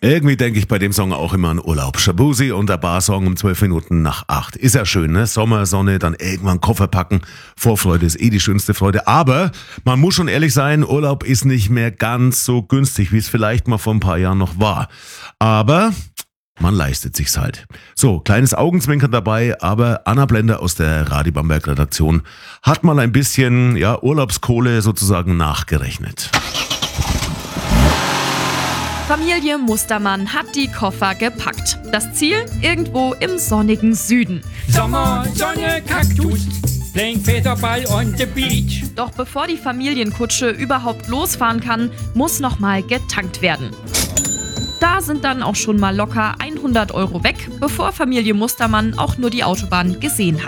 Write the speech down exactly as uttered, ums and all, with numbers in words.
Irgendwie denke ich bei dem Song auch immer an Urlaub. Shabuzi und der Barsong um zwölf Minuten nach acht. Ist ja schön, ne? Sommer, Sonne, dann irgendwann Koffer packen. Vorfreude ist eh die schönste Freude. Aber man muss schon ehrlich sein, Urlaub ist nicht mehr ganz so günstig, wie es vielleicht mal vor ein paar Jahren noch war. Aber man leistet sich's halt. So, kleines Augenzwinkern dabei, aber Anna Blender aus der Radio Bamberg Redaktion hat mal ein bisschen, ja, Urlaubskohle sozusagen nachgerechnet. Familie Mustermann hat die Koffer gepackt. Das Ziel? Irgendwo im sonnigen Süden. Sommer, Sonne, Kaktus, playing Federball on the beach. Doch bevor die Familienkutsche überhaupt losfahren kann, muss nochmal getankt werden. Da sind dann auch schon mal locker hundert Euro weg, bevor Familie Mustermann auch nur die Autobahn gesehen hat.